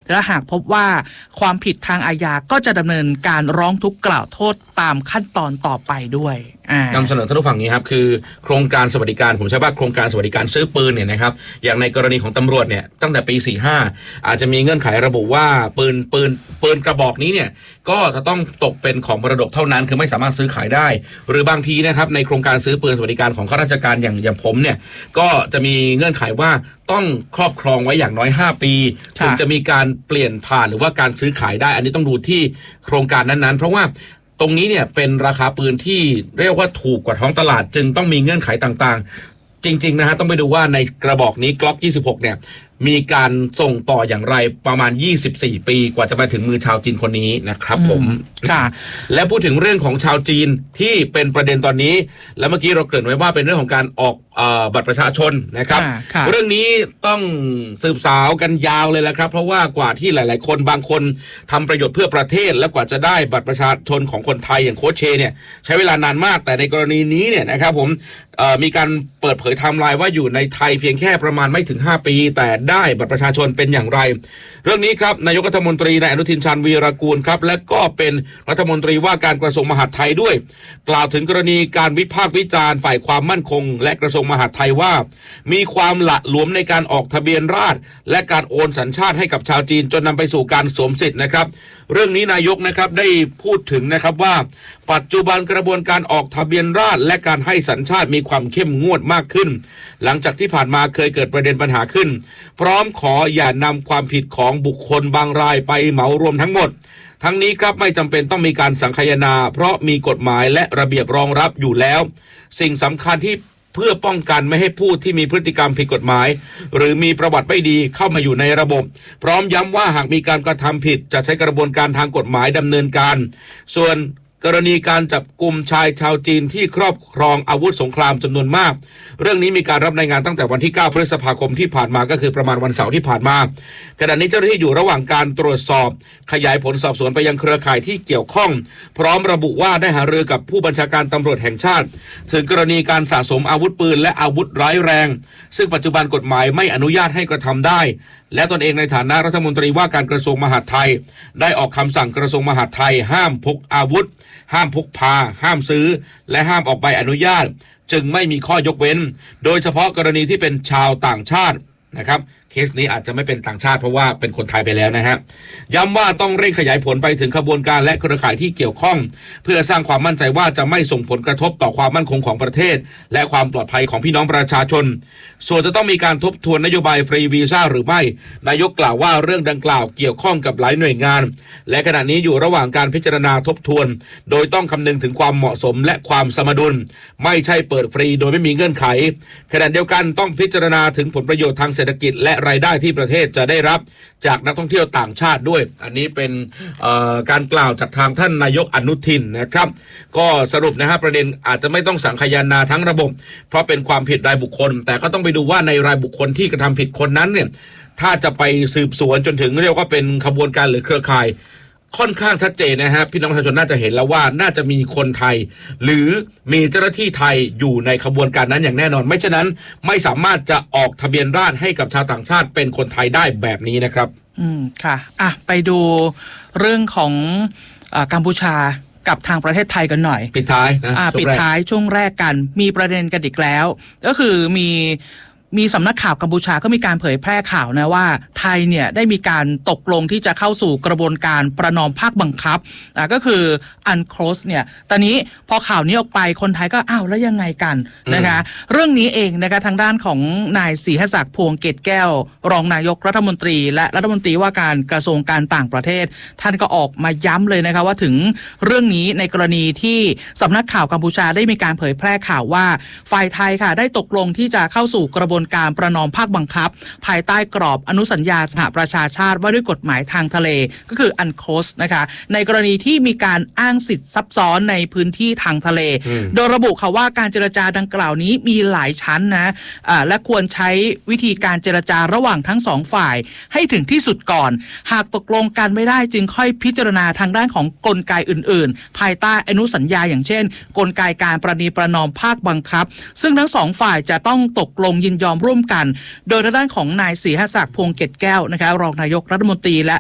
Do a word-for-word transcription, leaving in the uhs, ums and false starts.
และหากพบว่าความผิดทางอาญาก็จะดำเนินการร้องทุกข์กล่าวโทษตามขั้นตอนต่อไปด้วยนำเสนอท่านผู้ฟังนี้ครับคือโครงการสวัสดิการผมใช้ว่าโครงการสวัสดิการซื้อปืนเนี่ยนะครับอย่างในกรณีของตำรวจเนี่ยตั้งแต่ปีสี่สิบห้าอาจจะมีเงื่อนไขระบุว่าปืนปืนปืนกระบอกนี้เนี่ยก็จะต้องตกเป็นของมรดกเท่านั้นคือไม่สามารถซื้อขายได้หรือบางทีนะครับในโครงการซื้อปืนสวัสดิการของข้าราชการอย่างอย่างผมเนี่ยก็จะมีเงื่อนไขว่าต้องครอบครองไว้อย่างน้อยห้าปีถึงจะมีการเปลี่ยนผ่านหรือว่าการซื้อขายได้อันนี้ต้องดูที่โครงการนั้นๆเพราะว่าตรงนี้เนี่ยเป็นราคาปืนที่เรียกว่าถูกกว่าท้องตลาดจึงต้องมีเงื่อนไขต่างๆจริงๆนะฮะต้องไปดูว่าในกระบอกนี้กล็อกยี่สิบหกเนี่ยมีการส่งต่ออย่างไรประมาณยี่สิบสี่ปีกว่าจะมาถึงมือชาวจีนคนนี้นะครับผมค่ะและพูดถึงเรื่องของชาวจีนที่เป็นประเด็นตอนนี้แล้วเมื่อกี้เราเกริ่นไว้ว่าเป็นเรื่องของการออกเอ่อบัตรประชาชนนะครับเรื่องนี้ต้องสืบสาวกันยาวเลยแหละครับเพราะว่ากว่าที่หลายๆคนบางคนทำประโยชน์เพื่อประเทศและกว่าจะได้บัตรประชาชนของคนไทยอย่างโค้ชเชเนี่ยใช้เวลานานมากแต่ในกรณีนี้เนี่ยนะครับผมมีการเปิดเผยไทม์ไลน์ว่าอยู่ในไทยเพียงแค่ประมาณไม่ถึงห้าปีแต่ได้บัตรประชาชนเป็นอย่างไรเรื่องนี้ครับนายกรัฐมนตรีนายอนุทินชาญวีรกูลครับและก็เป็นรัฐมนตรีว่าการกระทรวงมหาดไทยด้วยกล่าวถึงกรณีการวิพากษ์วิจารณ์ฝ่ายความมั่นคงและกระทรวงมหาดไทยว่ามีความหละหลวมในการออกทะเบียนราษฎรและการโอนสัญชาติให้กับชาวจีนจนนำไปสู่การสวมสิทธิ์นะครับเรื่องนี้นายกนะครับได้พูดถึงนะครับว่าปัจจุบันกระบวนการออกทะเบียนราษฎรและการให้สัญชาติมีความเข้มงวดมากขึ้นหลังจากที่ผ่านมาเคยเกิดประเด็นปัญหาขึ้นพร้อมขออย่านำความผิดของบุคคลบางรายไปเหมารวมทั้งหมดทั้งนี้ครับไม่จำเป็นต้องมีการสังคายนาเพราะมีกฎหมายและระเบียบรองรับอยู่แล้วสิ่งสำคัญที่เพื่อป้องกันไม่ให้ผู้ที่มีพฤติกรรมผิดกฎหมายหรือมีประวัติไม่ดีเข้ามาอยู่ในระบบพร้อมย้ำว่าหากมีการกระทำผิดจะใช้กระบวนการทางกฎหมายดำเนินการส่วนกรณีการจับกุมชายชาวจีนที่ครอบครองอาวุธสงครามจำนวนมากเรื่องนี้มีการรับรายงานตั้งแต่วันที่เก้าพฤษภาคมที่ผ่านมาก็คือประมาณวันเสาร์ที่ผ่านมาขณะนี้เจ้าหน้าที่อยู่ระหว่างการตรวจสอบขยายผลสอบสวนไปยังเครือข่ายที่เกี่ยวข้องพร้อมระบุว่าได้หารือกับผู้บัญชาการตำรวจแห่งชาติถึงกรณีการสะสมอาวุธปืนและอาวุธร้ายแรงซึ่งปัจจุบันกฎหมายไม่อนุญาตให้กระทำได้และตนเองในฐานะรัฐมนตรีว่าการกระทรวงมหาดไทยได้ออกคำสั่งกระทรวงมหาดไทยห้ามพกอาวุธห้ามพกพาห้ามซื้อและห้ามออกใบอนุญาตจึงไม่มีข้อยกเว้นโดยเฉพาะกรณีที่เป็นชาวต่างชาตินะครับเคสนี้อาจจะไม่เป็นต่างชาติเพราะว่าเป็นคนไทยไปแล้วนะฮะย้ำว่าต้องเร่งขยายผลไปถึงขบวนการและเครือข่ายที่เกี่ยวข้องเพื่อสร้างความมั่นใจว่าจะไม่ส่งผลกระทบต่อความมั่นคงของประเทศและความปลอดภัยของพี่น้องประชาชนส่วนจะต้องมีการทบทวนนโยบายฟรีวีซ่าหรือไม่นายกกล่าวว่าเรื่องดังกล่าวเกี่ยวข้องกับหลายหน่วยงานและขณะนี้อยู่ระหว่างการพิจารณาทบทวนโดยต้องคำนึงถึงความเหมาะสมและความสมดุลไม่ใช่เปิดฟรีโดยไม่มีเงื่อนไขขณะเดียวกันต้องพิจารณาถึงผลประโยชน์ทางเศรษฐกิจและรายได้ที่ประเทศจะได้รับจากนักท่องเที่ยวต่างชาติด้วยอันนี้เป็นการกล่าวจากทางท่านนายกอนุทินนะครับก็สรุปนะฮะประเด็นอาจจะไม่ต้องสังคายนาทั้งระบบเพราะเป็นความผิดรายบุคคลแต่ก็ต้องไปดูว่าในรายบุคคลที่กระทำผิดคนนั้นเนี่ยถ้าจะไปสืบสวนจนถึงเรียกว่าเป็นขบวนการหรือเครือข่ายค่อนข้างชัดเจนนะฮะพี่น้องประชาชนน่าจะเห็นแล้วว่าน่าจะมีคนไทยหรือมีเจ้าหน้าที่ไทยอยู่ในขบวนการนั้นอย่างแน่นอนไม่ฉะนั้นไม่สามารถจะออกทะเบียนราษฎรให้กับชาวต่างชาติเป็นคนไทยได้แบบนี้นะครับอืมค่ะอ่ะไปดูเรื่องของอ่ากัมพูชากับทางประเทศไทยกันหน่อยปิดท้ายนะอ่าปิดท้ายช่วงแรกกันมีประเด็นกันอีกแล้วก็คือมีมีสำนักข่าวกัมพูชาก็มีการเผยแพร่ข่าวนะว่าไทยเนี่ยได้มีการตกลงที่จะเข้าสู่กระบวนการประนอมภาคบังคับอ่าก็คือ อันโคลส เนี่ยตอนนี้พอข่าวนี้ออกไปคนไทยก็อ้าวแล้วยังไงกันนะคะเรื่องนี้เองนะคะทางด้านของนายศรีหศักดิ์พวงเกตแก้วรองนายกรัฐมนตรีและรัฐมนตรีว่าการกระทรวงการต่างประเทศท่านก็ออกมาย้ำเลยนะคะว่าถึงเรื่องนี้ในกรณีที่สำนักข่าวกัมพูชาได้มีการเผยแพร่ข่าวว่าฝ่ายไทยค่ะได้ตกลงที่จะเข้าสู่กระบวนการประนอมภาคบังคับภายใต้กรอบอนุสัญญาสหประชาชาติว่าด้วยกฎหมายทางทะเลก็คือ อันโคลส นะคะในกรณีที่มีการอ้างสิทธิ์ซับซ้อนในพื้นที่ทางทะเลโดยระบุค่ะว่าการเจรจาดังกล่าวนี้มีหลายชั้นนะอ่าและควรใช้วิธีการเจรจาระหว่างทั้งสองฝ่ายให้ถึงที่สุดก่อนหากตกลงกันไม่ได้จึงค่อยพิจารณาทางด้านของกลไกอื่นๆภายใต้อนุสัญญาอย่างเช่นกลไกการประนีประนอมภาคบังคับซึ่งทั้งสองฝ่ายจะต้องตกลงยินยอมร่วมกันโดยทางด้านของนายศรีหศักดิ์พวงเกตแก้วนะคะรองนายกรัฐมนตรีและ